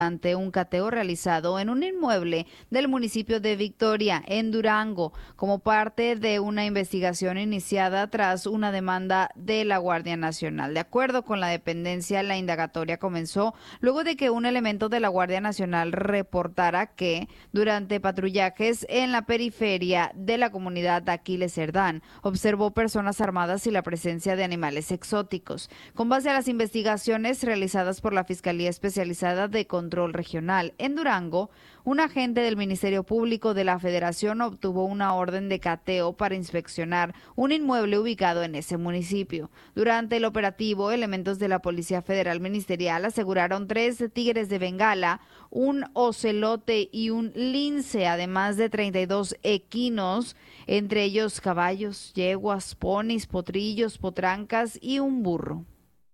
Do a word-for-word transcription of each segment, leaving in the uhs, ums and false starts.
ante un cateo realizado en un inmueble del municipio de Victoria, en Durango, como parte de una investigación iniciada tras una demanda de la Guardia Nacional. De acuerdo con la dependencia, la indagatoria comenzó luego de que un elemento de la Guardia Nacional reportara que durante patrullajes en la periferia de la comunidad de Aquiles Cerdán observó personas armadas y la presencia de animales exóticos. Con base a las investigaciones realizadas por la Fiscalía Especializada de Control Regional en Durango, un agente del Ministerio Público de la Federación obtuvo una orden de cateo para inspeccionar un inmueble ubicado en ese municipio. Durante el operativo, elementos de la Policía Federal Ministerial aseguraron tres tigres de Bengala, un ocelote y un lince, además de treinta y dos equinos, entre ellos caballos, yeguas, ponis, potrillos, potrancas y un burro.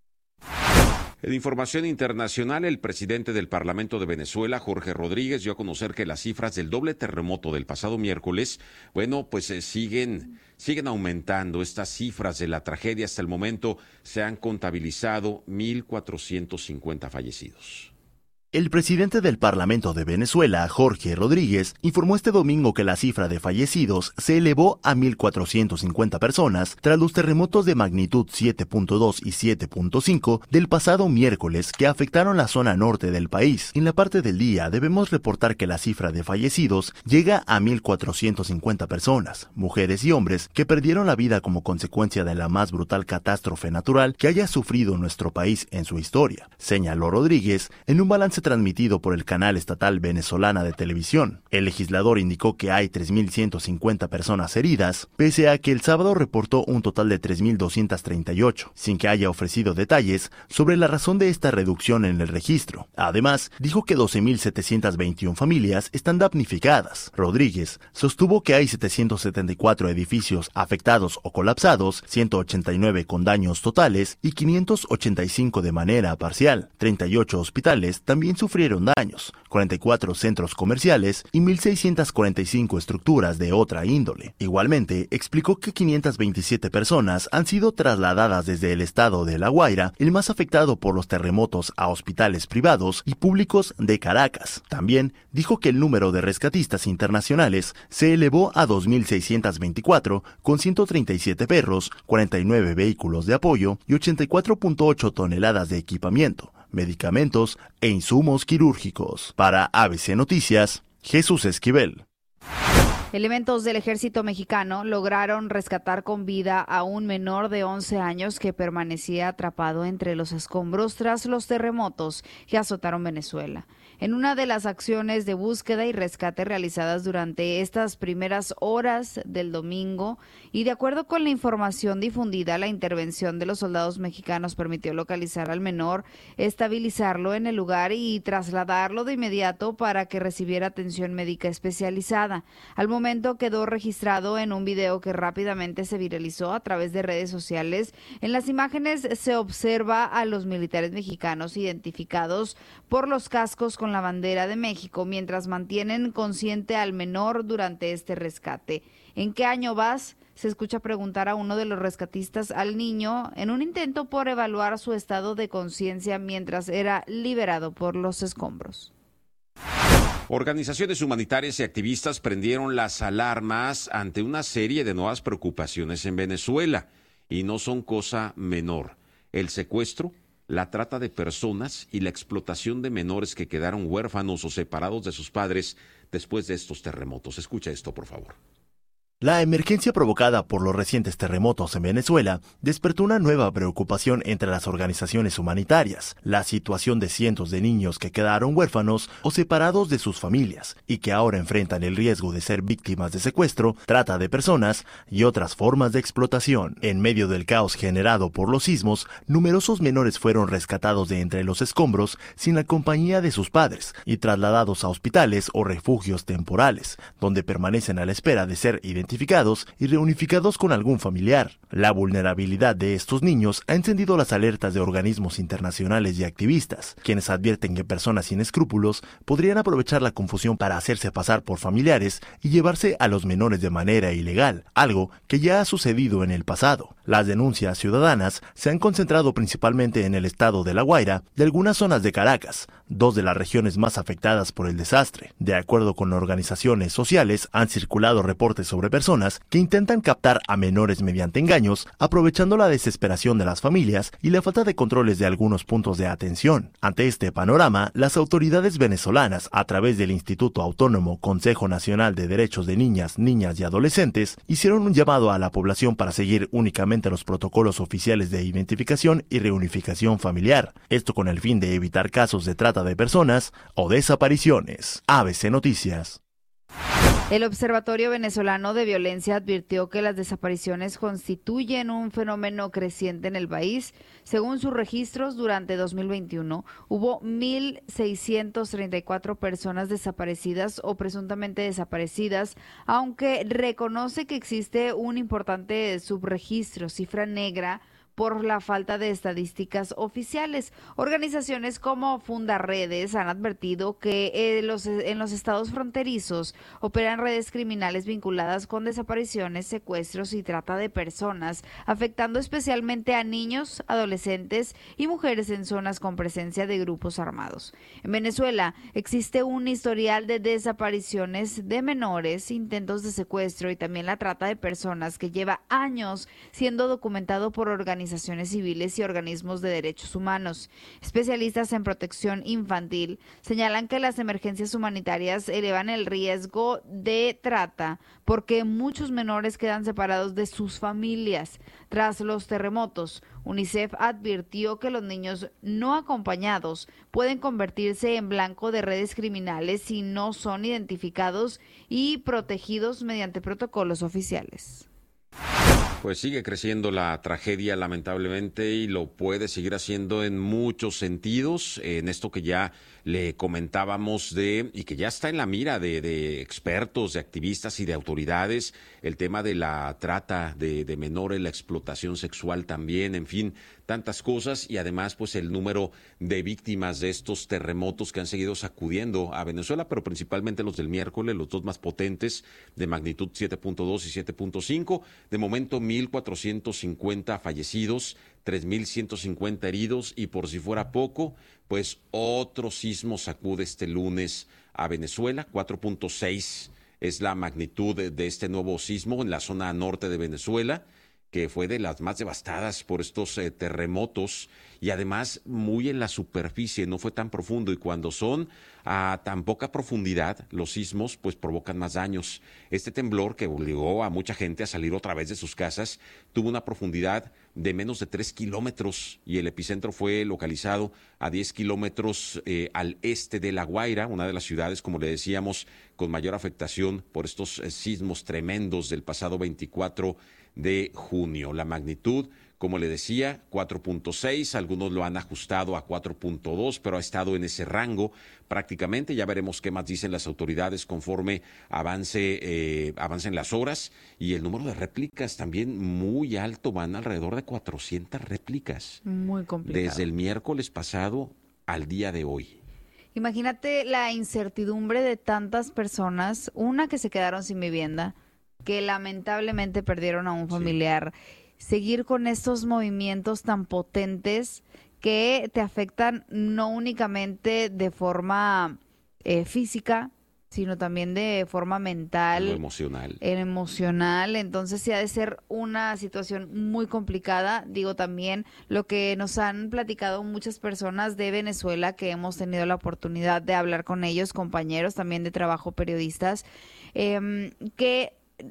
En información internacional, el presidente del Parlamento de Venezuela, Jorge Rodríguez, dio a conocer que las cifras del doble terremoto del pasado miércoles, bueno, pues eh, siguen, siguen aumentando. Estas cifras de la tragedia hasta el momento se han contabilizado mil cuatrocientos cincuenta fallecidos. El presidente del Parlamento de Venezuela, Jorge Rodríguez, informó este domingo que la cifra de fallecidos se elevó a mil cuatrocientos cincuenta personas tras los terremotos de magnitud siete punto dos y siete punto cinco del pasado miércoles que afectaron la zona norte del país. En la parte del día debemos reportar que la cifra de fallecidos llega a mil cuatrocientos cincuenta personas, mujeres y hombres que perdieron la vida como consecuencia de la más brutal catástrofe natural que haya sufrido nuestro país en su historia, señaló Rodríguez en un balance transmitido por el canal estatal venezolana de televisión. El legislador indicó que hay tres mil ciento cincuenta personas heridas, pese a que el sábado reportó un total de tres mil doscientos treinta y ocho, sin que haya ofrecido detalles sobre la razón de esta reducción en el registro. Además, dijo que doce mil setecientas veintiuna familias están damnificadas. Rodríguez sostuvo que hay setecientos setenta y cuatro edificios afectados o colapsados, ciento ochenta y nueve con daños totales y quinientos ochenta y cinco de manera parcial. treinta y ocho hospitales también sufrieron daños, cuarenta y cuatro centros comerciales y mil seiscientas cuarenta y cinco estructuras de otra índole. Igualmente, explicó que quinientas veintisiete personas han sido trasladadas desde el estado de La Guaira, el más afectado por los terremotos, a hospitales privados y públicos de Caracas. También dijo que el número de rescatistas internacionales se elevó a dos mil seiscientos veinticuatro, con ciento treinta y siete perros, cuarenta y nueve vehículos de apoyo y ochenta y cuatro punto ocho toneladas de equipamiento, medicamentos e insumos quirúrgicos. Para A B C Noticias, Jesús Esquivel. Elementos del ejército mexicano lograron rescatar con vida a un menor de once años que permanecía atrapado entre los escombros tras los terremotos que azotaron Venezuela. En una de las acciones de búsqueda y rescate realizadas durante estas primeras horas del domingo, y de acuerdo con la información difundida, la intervención de los soldados mexicanos permitió localizar al menor, estabilizarlo en el lugar y trasladarlo de inmediato para que recibiera atención médica especializada. Al momento quedó registrado en un video que rápidamente se viralizó a través de redes sociales. En las imágenes se observa a los militares mexicanos identificados por los cascos con la bandera de México mientras mantienen consciente al menor durante este rescate. ¿En qué año vas?, se escucha preguntar a uno de los rescatistas al niño en un intento por evaluar su estado de conciencia mientras era liberado por los escombros. Organizaciones humanitarias y activistas prendieron las alarmas ante una serie de nuevas preocupaciones en Venezuela, y no son cosa menor. El secuestro, la trata de personas y la explotación de menores que quedaron huérfanos o separados de sus padres después de estos terremotos. Escucha esto, por favor. La emergencia provocada por los recientes terremotos en Venezuela despertó una nueva preocupación entre las organizaciones humanitarias, la situación de cientos de niños que quedaron huérfanos o separados de sus familias y que ahora enfrentan el riesgo de ser víctimas de secuestro, trata de personas y otras formas de explotación. En medio del caos generado por los sismos, numerosos menores fueron rescatados de entre los escombros sin la compañía de sus padres y trasladados a hospitales o refugios temporales, donde permanecen a la espera de ser identificados identificados y reunificados con algún familiar. La vulnerabilidad de estos niños ha encendido las alertas de organismos internacionales y activistas, quienes advierten que personas sin escrúpulos podrían aprovechar la confusión para hacerse pasar por familiares y llevarse a los menores de manera ilegal, algo que ya ha sucedido en el pasado. Las denuncias ciudadanas se han concentrado principalmente en el estado de La Guaira y algunas zonas de Caracas, dos de las regiones más afectadas por el desastre. De acuerdo con organizaciones sociales, han circulado reportes sobre personas que intentan captar a menores mediante engaños, aprovechando la desesperación de las familias y la falta de controles de algunos puntos de atención. Ante este panorama, las autoridades venezolanas, a través del Instituto Autónomo Consejo Nacional de Derechos de Niñas, Niñas y Adolescentes, hicieron un llamado a la población para seguir únicamente los protocolos oficiales de identificación y reunificación familiar, esto con el fin de evitar casos de trata de personas o desapariciones. A B C Noticias. El Observatorio Venezolano de Violencia advirtió que las desapariciones constituyen un fenómeno creciente en el país. Según sus registros, durante dos mil veintiuno hubo mil seiscientas treinta y cuatro personas desaparecidas o presuntamente desaparecidas, aunque reconoce que existe un importante subregistro, cifra negra, por la falta de estadísticas oficiales. Organizaciones como Fundaredes han advertido que eh, los, en los estados fronterizos operan redes criminales vinculadas con desapariciones, secuestros y trata de personas, afectando especialmente a niños, adolescentes y mujeres en zonas con presencia de grupos armados. En Venezuela existe un historial de desapariciones de menores, intentos de secuestro y también la trata de personas que lleva años siendo documentado por organizaciones organizaciones civiles y organismos de derechos humanos. Especialistas en protección infantil señalan que las emergencias humanitarias elevan el riesgo de trata porque muchos menores quedan separados de sus familias. Tras los terremotos, UNICEF advirtió que los niños no acompañados pueden convertirse en blanco de redes criminales si no son identificados y protegidos mediante protocolos oficiales. Pues sigue creciendo la tragedia, lamentablemente, y lo puede seguir haciendo en muchos sentidos. En esto que ya le comentábamos de, y que ya está en la mira de, de expertos, de activistas y de autoridades, el tema de la trata de, de menores, la explotación sexual también, en fin, tantas cosas, y además pues el número de víctimas de estos terremotos que han seguido sacudiendo a Venezuela, pero principalmente los del miércoles, los dos más potentes, de magnitud siete punto dos y siete punto cinco. De momento mil cuatrocientos cincuenta fallecidos, tres mil ciento cincuenta heridos, y por si fuera poco, pues otro sismo sacude este lunes a Venezuela. Cuatro punto seis es la magnitud de, de este nuevo sismo en la zona norte de Venezuela, que fue de las más devastadas por estos eh, terremotos, y además muy en la superficie, no fue tan profundo, y cuando son a tan poca profundidad los sismos, pues provocan más daños. Este temblor, que obligó a mucha gente a salir otra vez de sus casas, tuvo una profundidad de menos de tres kilómetros, y el epicentro fue localizado a diez kilómetros eh, al este de La Guaira, una de las ciudades, como le decíamos, con mayor afectación por estos eh, sismos tremendos del pasado veinticuatro de junio. La magnitud, como le decía, cuatro punto seis, algunos lo han ajustado a cuatro punto dos, pero ha estado en ese rango prácticamente. Ya veremos qué más dicen las autoridades conforme avance, eh, avancen las horas, y el número de réplicas también muy alto, van alrededor de cuatrocientas réplicas. Muy complicado. Desde el miércoles pasado al día de hoy. Imagínate la incertidumbre de tantas personas, una que se quedaron sin vivienda, que lamentablemente perdieron a un familiar, sí. Seguir con estos movimientos tan potentes que te afectan no únicamente de forma eh, física, sino también de forma mental, lo emocional. emocional. Entonces sí ha de ser una situación muy complicada. Digo, también lo que nos han platicado muchas personas de Venezuela, que hemos tenido la oportunidad de hablar con ellos, compañeros también de trabajo, periodistas, eh, que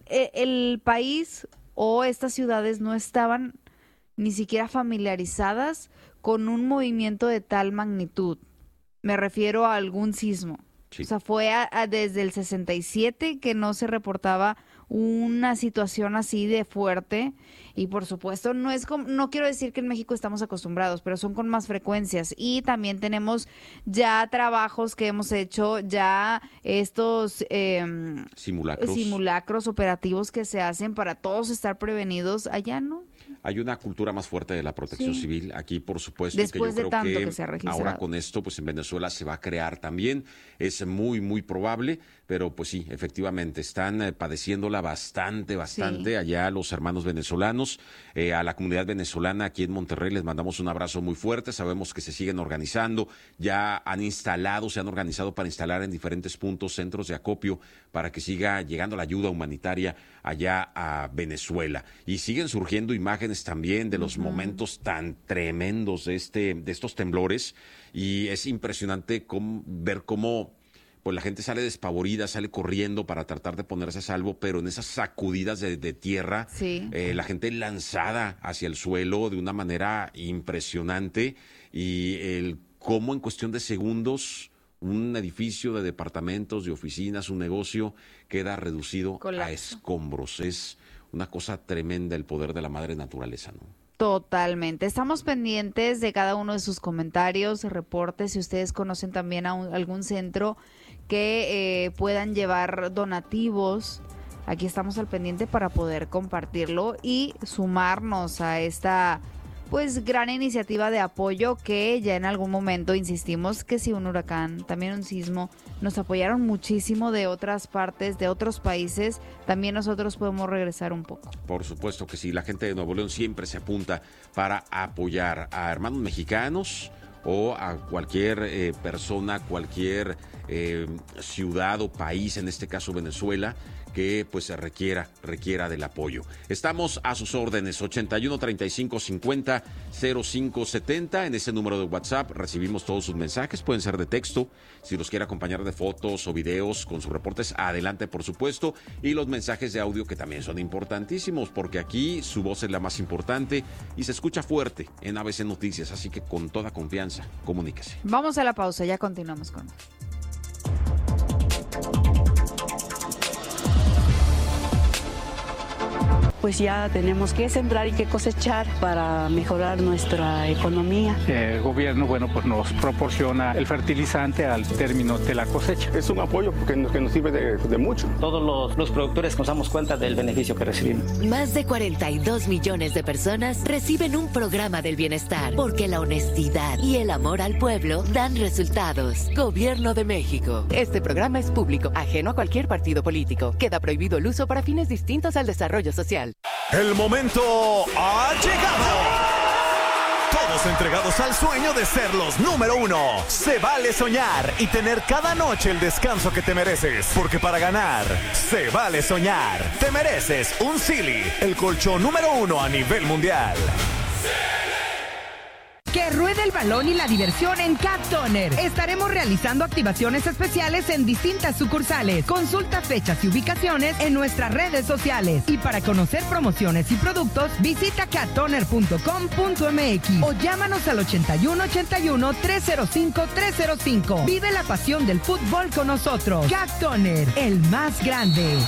el país o estas ciudades no estaban ni siquiera familiarizadas con un movimiento de tal magnitud. Me refiero a algún sismo. Sí. O sea, fue a, a desde el sesenta y siete que no se reportaba una situación así de fuerte, y por supuesto no es como, no quiero decir que en México estamos acostumbrados, pero son con más frecuencias, y también tenemos ya trabajos que hemos hecho, ya estos eh, simulacros. simulacros operativos que se hacen para todos estar prevenidos. Allá no. hay una cultura más fuerte de la protección sí. civil. Aquí, por supuesto, Después que yo de creo tanto que, que se ha registrado. Ahora con esto, pues en Venezuela se va a crear también. Es muy, muy probable, pero pues sí, efectivamente, están eh, padeciéndola bastante, bastante sí. allá los hermanos venezolanos. Eh, a la comunidad venezolana aquí en Monterrey les mandamos un abrazo muy fuerte. Sabemos que se siguen organizando, ya han instalado, se han organizado para instalar en diferentes puntos centros de acopio para que siga llegando la ayuda humanitaria allá a Venezuela. Y siguen surgiendo imágenes también de los uh-huh. momentos tan tremendos de este de estos temblores, y es impresionante cómo, ver cómo pues la gente sale despavorida, sale corriendo para tratar de ponerse a salvo, pero en esas sacudidas de, de tierra, sí. eh, la gente lanzada hacia el suelo de una manera impresionante, y el cómo en cuestión de segundos un edificio de departamentos, de oficinas, un negocio queda reducido Colapso. a escombros. Es una cosa tremenda el poder de la madre naturaleza, ¿no? Totalmente. Estamos pendientes de cada uno de sus comentarios, reportes, si ustedes conocen también a un, algún centro que eh, puedan llevar donativos. Aquí estamos al pendiente para poder compartirlo y sumarnos a esta pues gran iniciativa de apoyo que ya en algún momento insistimos que si un huracán, también un sismo, nos apoyaron muchísimo de otras partes, de otros países, también nosotros podemos regresar un poco. Por supuesto que sí, la gente de Nuevo León siempre se apunta para apoyar a hermanos mexicanos o a cualquier eh, persona, cualquier eh, ciudad o país, en este caso Venezuela, que pues se requiera, requiera del apoyo. Estamos a sus órdenes, ochenta y uno, treinta y cinco, cincuenta, cero cinco setenta, en ese número de WhatsApp recibimos todos sus mensajes, pueden ser de texto, si los quiere acompañar de fotos o videos con sus reportes, adelante por supuesto, y los mensajes de audio que también son importantísimos, porque aquí su voz es la más importante y se escucha fuerte en A B C Noticias, así que con toda confianza, comuníquese. Vamos a la pausa, ya continuamos con... Pues ya tenemos que sembrar y que cosechar para mejorar nuestra economía. El gobierno, bueno, pues nos proporciona el fertilizante al término de la cosecha. Es un apoyo que nos, que nos sirve de, de mucho. Todos los, los productores nos damos cuenta del beneficio que recibimos. Más de cuarenta y dos millones de personas reciben un programa del bienestar, porque la honestidad y el amor al pueblo dan resultados. Gobierno de México. Este programa es público, ajeno a cualquier partido político. Queda prohibido el uso para fines distintos al desarrollo social. El momento ha llegado. Todos entregados al sueño de ser los número uno. Se vale soñar y tener cada noche el descanso que te mereces. Porque para ganar, se vale soñar. Te mereces un Silly, el colchón número uno a nivel mundial. Que ruede el balón y la diversión en Cat Toner. Estaremos realizando activaciones especiales en distintas sucursales. Consulta fechas y ubicaciones en nuestras redes sociales. Y para conocer promociones y productos, visita cat toner punto com punto m x o llámanos al ochenta y uno, ochenta y uno, trescientos cinco, trescientos cinco. Vive la pasión del fútbol con nosotros. Cat Toner, el más grande.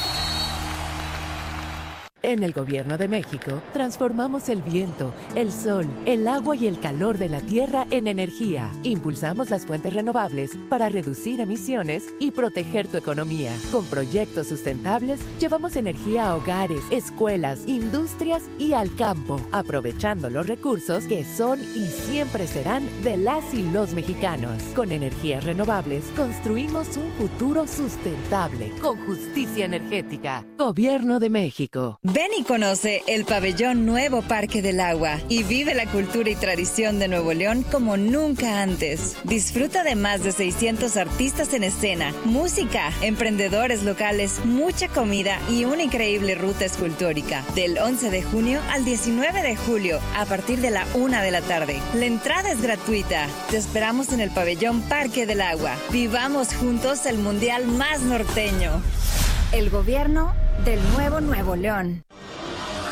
En el Gobierno de México, transformamos el viento, el sol, el agua y el calor de la tierra en energía. Impulsamos las fuentes renovables para reducir emisiones y proteger tu economía. Con proyectos sustentables, llevamos energía a hogares, escuelas, industrias y al campo, aprovechando los recursos que son y siempre serán de las y los mexicanos. Con energías renovables, construimos un futuro sustentable, con justicia energética. Gobierno de México. Ven y conoce el pabellón Nuevo Parque del Agua y vive la cultura y tradición de Nuevo León como nunca antes. Disfruta de más de seiscientos artistas en escena, música, emprendedores locales, mucha comida y una increíble ruta escultórica. Del once de junio al diecinueve de julio, a partir de la una de la tarde. La entrada es gratuita. Te esperamos en el pabellón Parque del Agua. Vivamos juntos el mundial más norteño. El gobierno del nuevo Nuevo León.